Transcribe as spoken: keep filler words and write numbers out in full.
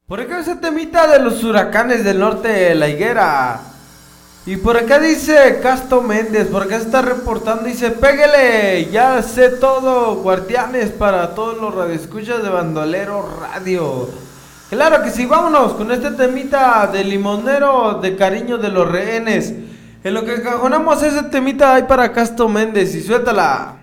Por acá ese temita de los huracanes del norte de la higuera. Y por acá dice Casto Méndez, por acá se está reportando, dice, pégale, ya sé todo, guardianes para todos los radioescuchas de Bandolero Radio. Claro que sí, vámonos con este temita de limonero de cariño de los rehenes. En lo que encajonamos ese temita ahí para Casto Méndez y suéltala.